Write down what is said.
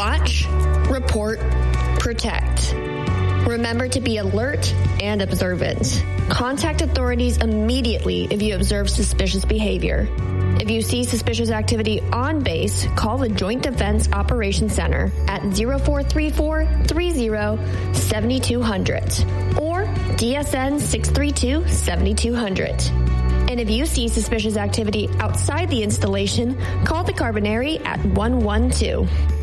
Watch, report, protect. Remember to be alert and observant. Contact authorities immediately if you observe suspicious behavior. If you see suspicious activity on base, call the Joint Defense Operations Center at 0434-30-7200 or DSN 632-7200. And if you see suspicious activity outside the installation, call the Carbonary at 112.